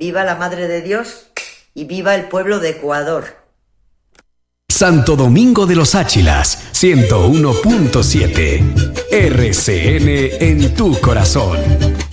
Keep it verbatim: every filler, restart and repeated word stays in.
Viva la Madre de Dios y viva el pueblo de Ecuador. Santo Domingo de los Áchilas, ciento uno punto siete. R C N en tu corazón.